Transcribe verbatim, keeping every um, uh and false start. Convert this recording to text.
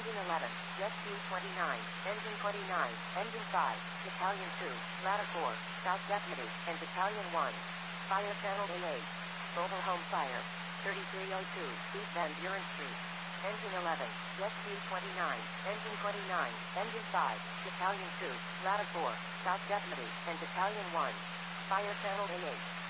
Engine eleven, Rescue twenty-nine, Engine twenty-nine, Engine five, Battalion two, Ladder four, South Deputy, and Battalion one. Fire Channel A eight. Mobile Home Fire. thirty-three oh two, East Van Buren Street. Engine eleven, Rescue twenty-nine, Engine twenty-nine, Engine five, Battalion two, Ladder four, South Deputy, and Battalion one. Fire Channel A eight.